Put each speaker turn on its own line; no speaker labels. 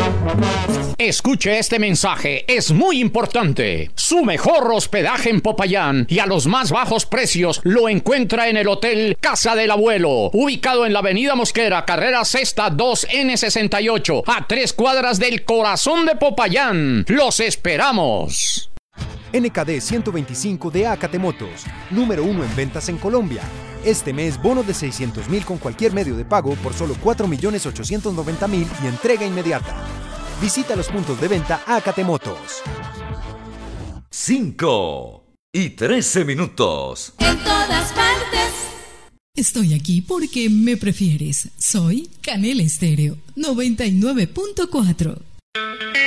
Escuche este mensaje, es muy importante. Su mejor hospedaje en Popayán y a los más bajos precios lo encuentra en el Hotel Casa del Abuelo, ubicado en la Avenida Mosquera, carrera sexta 2N68, a 3 cuadras del corazón de Popayán. ¡Los esperamos!
NKD 125 de Acate Motos, número 1 en ventas en Colombia. Este mes, bono de 600.000 con cualquier medio de pago por solo 4.890.000 y entrega inmediata. Visita los puntos de venta Acate Motos.
5:13.
En todas partes.
Estoy aquí porque me prefieres. Soy Canela Estéreo 99.4.